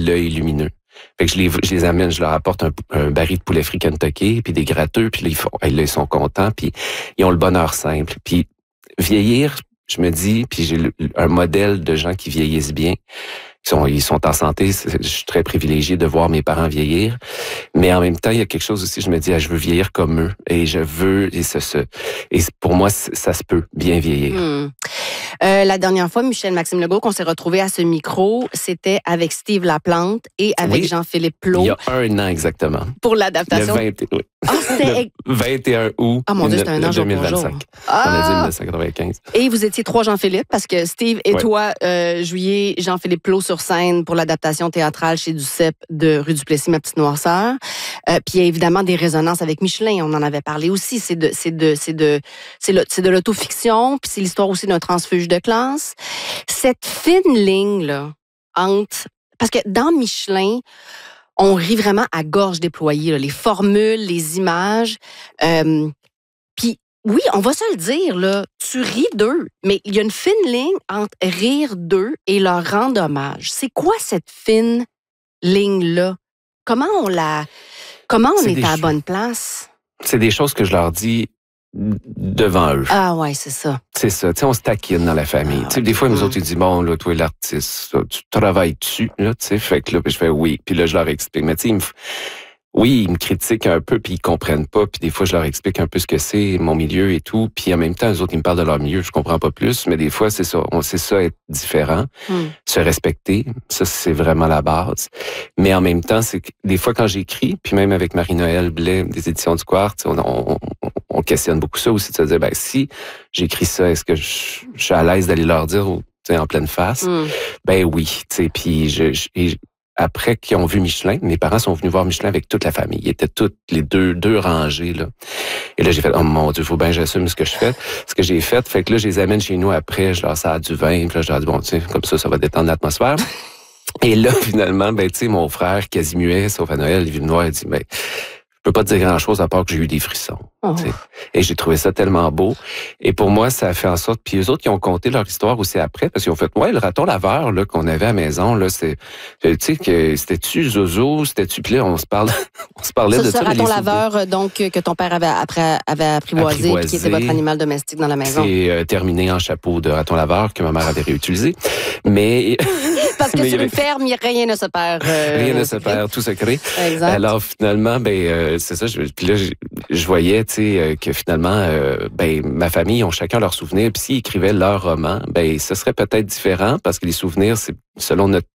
l'œil lumineux. Fait que je les amène, je leur apporte un baril de poulet frit Kentucky, puis des gratteux, puis là, ils sont contents, puis ils ont le bonheur simple. Puis vieillir, je me dis, puis j'ai un modèle de gens qui vieillissent bien. Ils sont en santé. Je suis très privilégié de voir mes parents vieillir. Mais en même temps, il y a quelque chose aussi, je me dis, je veux vieillir comme eux. Et je veux, et pour moi, ça se peut bien vieillir. La dernière fois, Michel Maxime Legault, qu'on s'est retrouvé à ce micro, c'était avec Steve Laplante et avec Jean-Philippe Plot. Il y a 1 an exactement. Pour l'adaptation. Le 21 août 2025. On a dit 1995. Et vous étiez 3 Jean-Philippe, parce que Steve et toi jouiez Jean-Philippe Plot sur scène pour l'adaptation théâtrale chez Duceppe de Rue du Plessis, Ma petite noirceur. Puis il y a évidemment des résonances avec Michelin, on en avait parlé aussi. C'est de l'autofiction, puis c'est l'histoire aussi d'un transfuge de classe. Cette fine ligne là entre, parce que dans Michelin, on rit vraiment à gorge déployée, là, les formules, les images. Puis oui, on va se le dire, là, tu ris d'eux, mais il y a une fine ligne entre rire d'eux et leur rendre hommage. C'est quoi cette fine ligne-là? Comment on est à la bonne place? C'est des choses que je leur dis devant eux. Ah ouais, c'est ça. C'est ça. Tu sais, on se taquine dans la famille. Tu sais, des fois, nous autres, ils disent, bon, là, toi, l'artiste, tu travailles dessus, là, tu sais. Fait que là, je fais oui. Puis là, je leur explique. Mais tu sais, ils me critiquent un peu, puis ils comprennent pas. Puis des fois, je leur explique un peu ce que c'est, mon milieu et tout. Puis en même temps, eux autres, ils me parlent de leur milieu. Je comprends pas plus. Mais des fois, c'est ça. On sait ça, être différent, se respecter. Ça, c'est vraiment la base. Mais en même temps, c'est que des fois, quand j'écris, puis même avec Marie-Noël Blais, des éditions du Quartz, on questionne beaucoup ça aussi, de se dire, ben, si j'écris ça, est-ce que je suis à l'aise d'aller leur dire, en pleine face? Ben oui, tu sais, puis après qu'ils ont vu Michelin, mes parents sont venus voir Michelin avec toute la famille. Ils étaient toutes les deux rangées, là. Et là, j'ai fait, oh mon Dieu, faut bien que j'assume ce que j'ai fait. Fait que là, je les amène chez nous après, je leur sers du vin, puis là, je leur dis, bon, tu sais, comme ça va détendre l'atmosphère. Et là, finalement, ben, tu sais, mon frère, quasi muet, sauf à Noël, il vit noir, il dit, ben, je peux pas te dire grand-chose à part que j'ai eu des frissons. Et j'ai trouvé ça tellement beau. Et pour moi, ça a fait en sorte... Puis eux autres, ils ont conté leur histoire aussi après, parce qu'ils ont fait, ouais, le raton laveur là qu'on avait à la maison, là, tu sais, que c'était-tu Zozo, c'était-tu... Puis là, on se parlait de ça. Ce raton laveur, donc, que ton père avait apprivoisé, puis qui était votre animal domestique dans la maison. C'est terminé en chapeau de raton laveur que ma mère avait réutilisé. Mais... Parce que sur une ferme, rien ne se perd. Rien ne se perd, tout se crée. Exact. Alors finalement, c'est ça. Puis là, je voyais, tu sais, que finalement, ma famille ont chacun leurs souvenirs. Puis s'ils écrivaient leur roman, ce serait peut-être différent parce que les souvenirs, c'est selon notre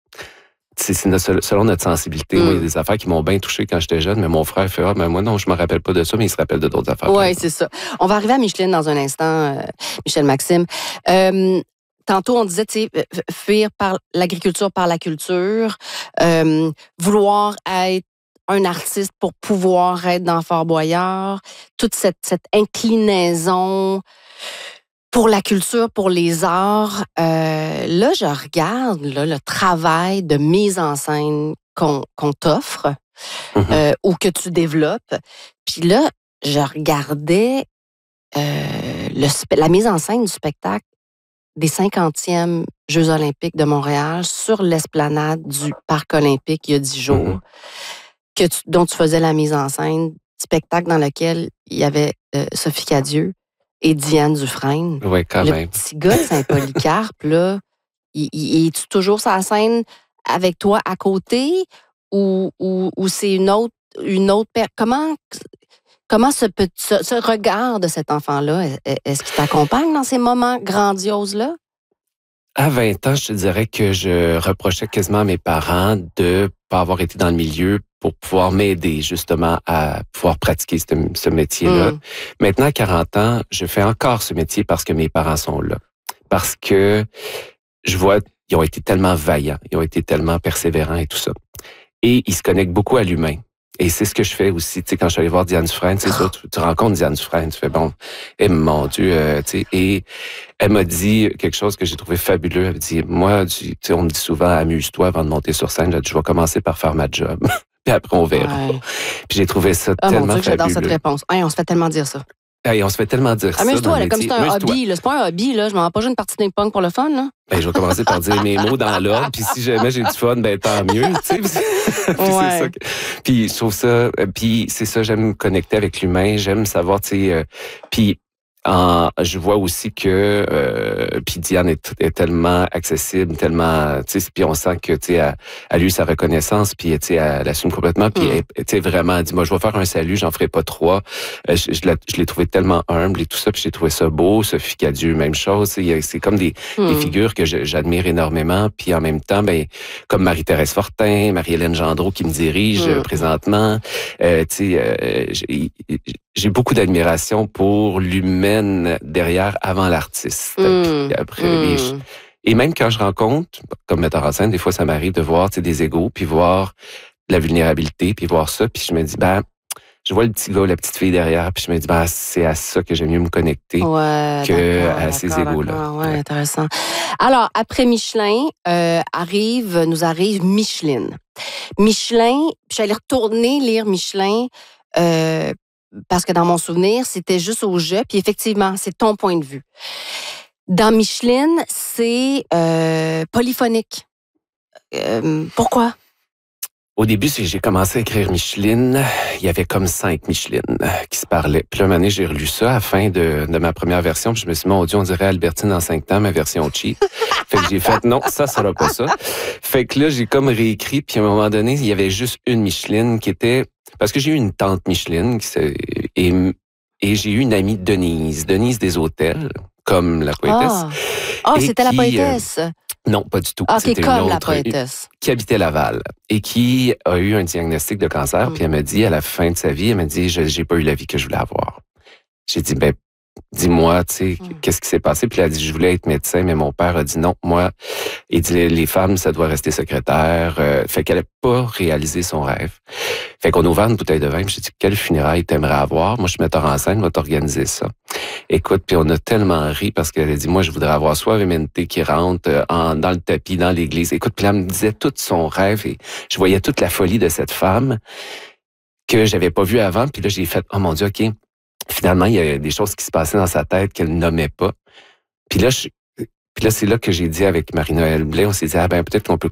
sensibilité. Moi, il y a des affaires qui m'ont bien touché quand j'étais jeune, mais mon frère fait, moi non, je me rappelle pas de ça, mais il se rappelle de d'autres affaires. Oui, c'est ça. On va arriver à Micheline dans un instant, Michel Maxime. Tantôt, on disait, tu sais, fuir par l'agriculture par la culture, vouloir être un artiste pour pouvoir être dans Fort Boyard, toute cette inclinaison pour la culture, pour les arts. Là, je regarde le travail de mise en scène qu'on t'offre ou que tu développes. Puis là, je regardais la mise en scène du spectacle des 50e Jeux olympiques de Montréal sur l'esplanade du Parc olympique il y a 10 jours, dont tu faisais la mise en scène, spectacle dans lequel il y avait Sophie Cadieux et Diane Dufresne. Oui, quand même. Le petit gars de Saint-Polycarpe, là, es-tu toujours sur la scène avec toi à côté ou c'est une autre Comment ce regard de cet enfant-là, est-ce qu'il t'accompagne dans ces moments grandioses-là? À 20 ans, je te dirais que je reprochais quasiment à mes parents de pas avoir été dans le milieu pour pouvoir m'aider justement à pouvoir pratiquer ce métier-là. Maintenant, à 40 ans, je fais encore ce métier parce que mes parents sont là. Parce que je vois, ils ont été tellement vaillants, ils ont été tellement persévérants et tout ça. Et ils se connectent beaucoup à l'humain. Et c'est ce que je fais aussi, tu sais, quand je suis allé voir Diane Dufresne, c'est ça, tu rencontres Diane Dufresne, tu fais bon, mon Dieu, tu sais, et elle m'a dit quelque chose que j'ai trouvé fabuleux. Elle m'a dit, moi, tu sais, on me dit souvent, amuse-toi avant de monter sur scène, je vais commencer par faire ma job, puis après on verra. Ouais. Puis j'ai trouvé ça tellement fabuleux. Mon Dieu, j'adore cette réponse. Hey, on se fait tellement dire ça. Hey, on se fait tellement dire ça. Amuse-toi, dans le comme métier. c'est un Amuse-toi. hobby. Là. C'est pas un hobby. Là. Je m'en vais pas jouer une partie de ping-pong pour le fun. Là. Ben, je vais commencer par dire mes mots dans l'ordre, puis si jamais j'ai du fun, ben tant mieux, tu sais. Puis c'est ça. Puis je trouve ça, puis c'est ça, j'aime me connecter avec l'humain, j'aime savoir, tu sais, puis je vois aussi que puis Diane est tellement accessible, tellement, tu sais, puis on sent que, tu sais, elle a eu sa reconnaissance, puis tu sais, elle l'assume complètement, puis tu sais, vraiment, elle dit, moi, je vais faire un salut, j'en ferai pas 3. Je l'ai trouvé tellement humble et tout ça, puis j'ai trouvé ça beau. Sophie Cadieux, même chose. C'est comme des figures que j'admire énormément, puis en même temps, ben comme Marie-Thérèse Fortin, Marie-Hélène Gendreau qui me dirige présentement, tu sais, j'ai beaucoup d'admiration pour l'humaine derrière avant l'artiste. Puis après, et même quand je rencontre, comme metteur en scène, des fois ça m'arrive de voir des égos, puis voir de la vulnérabilité, puis voir ça, puis je me dis, ben, je vois le petit gars, la petite fille derrière, puis je me dis, ben, c'est à ça que j'aime mieux me connecter que à ces égos-là. Ouais, intéressant. Alors, après Michelin, nous arrive Micheline. Michelin, puis j'allais retourner lire Michelin, parce que dans mon souvenir, c'était juste au jeu, puis effectivement, c'est ton point de vue. Dans Micheline, c'est polyphonique. Pourquoi? Au début, j'ai commencé à écrire Micheline, il y avait comme 5 Michelines qui se parlaient. Puis là, un moment donné, j'ai relu ça à la fin de ma première version, puis je me suis dit, mon Dieu, on dirait Albertine en 5 temps, ma version cheap. Fait que j'ai fait, non, ça sera pas ça. Fait que là, j'ai comme réécrit, puis à un moment donné, il y avait juste une Micheline qui était... Parce que j'ai eu une tante Micheline et j'ai eu une amie Denise des hôtels, comme la poétesse. C'était la poétesse. Non, pas du tout. C'était comme la poétesse. Qui habitait Laval et qui a eu un diagnostic de cancer. Puis elle m'a dit, à la fin de sa vie, elle m'a dit, j'ai pas eu la vie que je voulais avoir. J'ai dit, ben, dis-moi, tu sais, qu'est-ce qui s'est passé? Puis elle a dit, je voulais être médecin, mais mon père a dit non. Moi, il dit, les femmes, ça doit rester secrétaire. Fait qu'elle n'a pas réalisé son rêve. Fait qu'on a ouvert une bouteille de vin. Puis j'ai dit, quelle funéraille t'aimerais avoir? Moi, je suis metteur en scène, je vais t'organiser ça. Écoute, puis on a tellement ri parce qu'elle a dit, moi, je voudrais avoir soit MNT qui rentre dans le tapis, dans l'église. Écoute, puis elle me disait tout son rêve et je voyais toute la folie de cette femme que j'avais pas vue avant. Puis là, j'ai fait, oh mon Dieu, OK. Finalement, il y a des choses qui se passaient dans sa tête qu'elle nommait pas. Puis là, c'est là que j'ai dit avec Marie-Noëlle Blais, on s'est dit, peut-être qu'on peut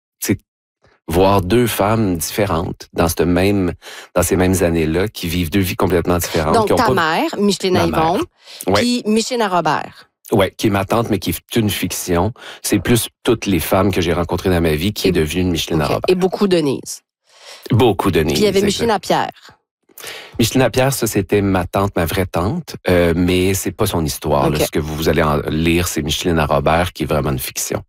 voir 2 femmes différentes dans ces mêmes années-là, qui vivent 2 vies complètement différentes. Donc, ta mère, Micheline Yvon, puis Micheline Robert. Oui, qui est ma tante, mais qui est une fiction. C'est plus toutes les femmes que j'ai rencontrées dans ma vie qui est devenue une Micheline Robert. Et beaucoup Denise. Beaucoup Denise. Puis il y avait Micheline Lapierre. Micheline Lapierre, ça, c'était ma tante, ma vraie tante, mais c'est pas son histoire. Là. Ce que vous allez lire, c'est Micheline Robert, qui est vraiment une fiction.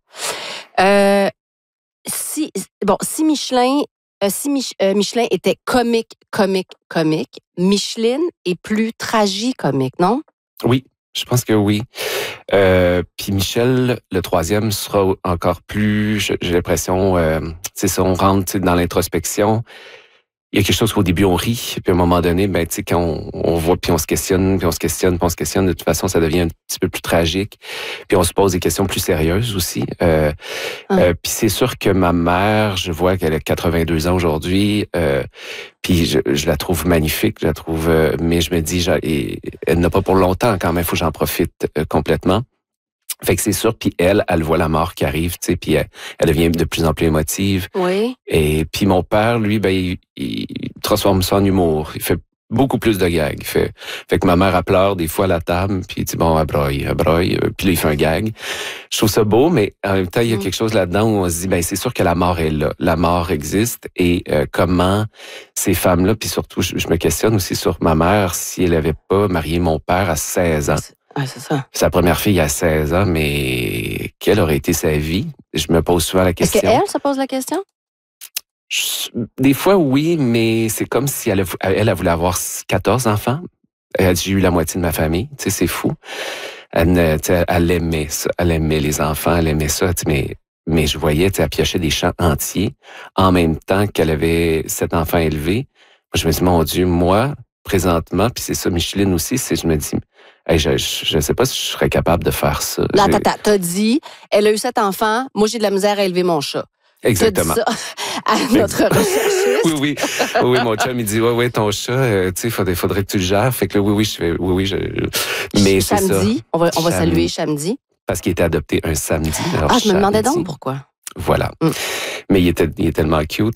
Si Michelin était comique, Micheline est plus tragicomique, non? Oui, je pense que oui. Puis Michel, le 3e, sera encore plus, j'ai l'impression, si on rentre dans l'introspection, il y a quelque chose qu'au début on rit, puis à un moment donné, ben tu sais, quand on voit, puis on se questionne, de toute façon, ça devient un petit peu plus tragique. Puis on se pose des questions plus sérieuses aussi. Puis c'est sûr que ma mère, je vois qu'elle a 82 ans aujourd'hui, puis je la trouve magnifique, mais je me dis, elle n'a pas pour longtemps quand même, il faut que j'en profite complètement. Fait que c'est sûr, puis elle voit la mort qui arrive, tu sais, puis elle devient de plus en plus émotive. Oui. Et puis mon père, lui, ben il transforme ça en humour. Il fait beaucoup plus de gags. Fait que ma mère, elle pleure des fois à la table, puis il dit, bon, elle broye. Puis là, il fait un gag. Je trouve ça beau, mais en même temps, il y a quelque chose là-dedans où on se dit, ben c'est sûr que la mort est là. La mort existe. Et comment ces femmes-là, puis surtout, je me questionne aussi sur ma mère, si elle avait pas marié mon père à 16 ans. C'est ça. Sa première fille à 16 ans, mais quelle aurait été sa vie? Je me pose souvent la question. Est-ce qu'elle se pose la question? Des fois, oui, mais c'est comme si elle voulait avoir 14 enfants. Elle dit, j'ai eu la moitié de ma famille. Tu sais, c'est fou. Elle aimait ça. Elle aimait les enfants, elle aimait ça. Mais je voyais, elle piochait des champs entiers en même temps qu'elle avait 7 enfants élevés. Moi, je me dis, mon Dieu, moi, présentement, puis c'est ça, Micheline aussi, je me dis, hey, je ne sais pas si je serais capable de faire ça. Là, t'as dit, elle a eu 7 enfants, moi j'ai de la misère à élever mon chat. Exactement. Tu as dit ça à notre recherchiste. Oui, mon chum, il dit, ouais, ton chat, tu sais, faudrait que tu le gères. Fait que là, oui, je fais, mais c'est ça. Samedi, on va saluer samedi. Parce qu'il était adopté un samedi. Alors, je me demandais donc pourquoi. Voilà. Mais il est tellement cute.